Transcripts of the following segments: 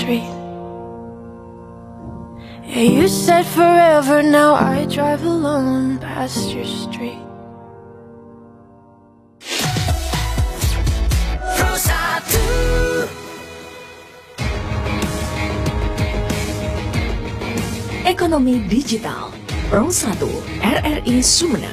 street. Yeah, you said forever, now I drive alone past your street. Ekonomi Digital Pro 1 RRI Sumeneb.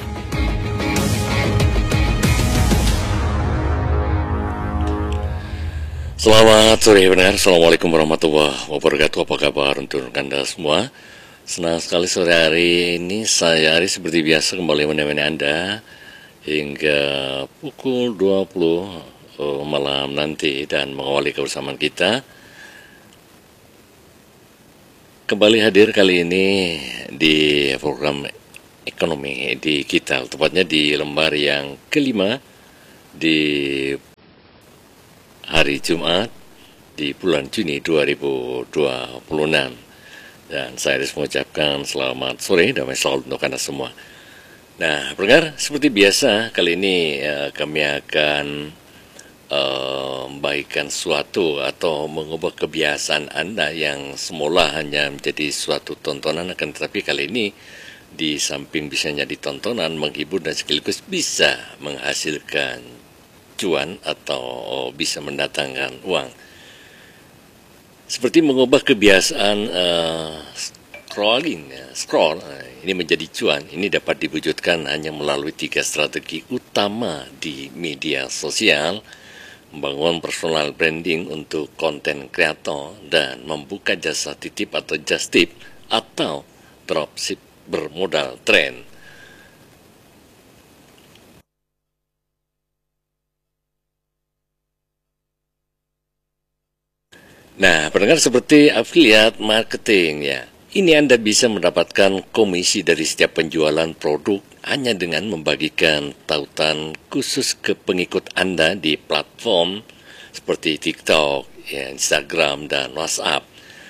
Selamat sore pendengar, Assalamualaikum warahmatullahi wabarakatuh. Apa kabar untuk Anda semua? Senang sekali sore hari ini saya Ari seperti biasa kembali menemani Anda hingga pukul 20 malam nanti dan mengawali kebersamaan kita. Kembali hadir kali ini di program ekonomi digital, tepatnya di lembar yang kelima di hari Jumat di bulan Juni 2026. Dan saya harus mengucapkan selamat sore, damai selalu untuk Anda semua. Nah, pendengar, seperti biasa kali ini kami akan membaikkan suatu atau mengubah kebiasaan Anda yang semula hanya menjadi suatu tontonan, akan tetapi kali ini di samping bisa jadi tontonan, menghibur dan sekaligus bisa menghasilkan cuan atau bisa mendatangkan uang. Seperti mengubah kebiasaan scroll ini menjadi cuan. Ini dapat diwujudkan hanya melalui 3 strategi utama di media sosial: membangun personal branding untuk konten kreator dan membuka jasa titip atau just tip atau dropship bermodal tren. Nah, pendengar, seperti affiliate marketing ya. Ini Anda bisa mendapatkan komisi dari setiap penjualan produk hanya dengan membagikan tautan khusus ke pengikut Anda di platform seperti TikTok, ya, Instagram, dan WhatsApp.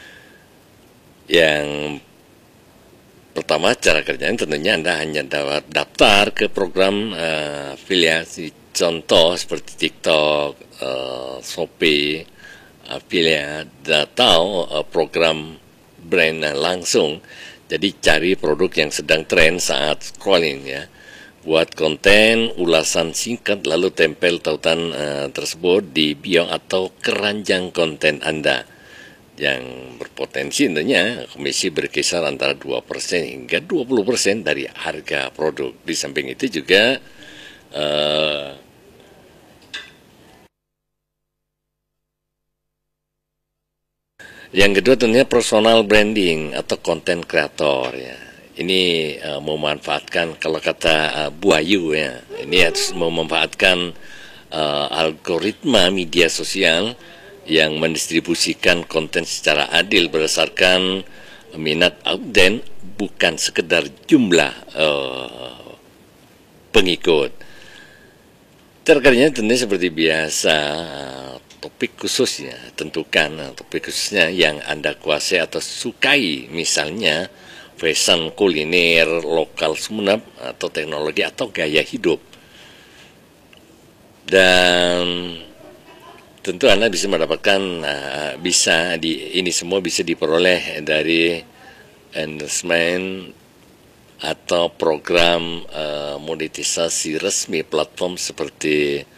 Yang pertama, cara kerjanya tentunya Anda hanya dapat daftar ke program afiliasi contoh seperti TikTok, Shopee, affiliate atau program brand langsung. Jadi cari produk yang sedang tren saat scrolling ya. Buat konten ulasan singkat lalu tempel tautan tersebut di bio atau keranjang konten Anda. Yang berpotensi tentunya komisi berkisar antara 2% hingga 20% dari harga produk. Di samping itu juga yang kedua tentunya personal branding atau content creator ya. Ini memanfaatkan, kalau kata Bu Ayu ya, ini harus memanfaatkan algoritma media sosial yang mendistribusikan konten secara adil berdasarkan minat audien, bukan sekedar jumlah pengikut. Terkadangnya tentunya seperti biasa, topik khususnya, tentukan topik khususnya yang Anda kuasai atau sukai, misalnya fashion, kuliner, lokal Sumeneb, atau teknologi atau gaya hidup. Dan tentu Anda bisa mendapatkan, ini semua bisa diperoleh dari endorsement atau program monetisasi resmi platform seperti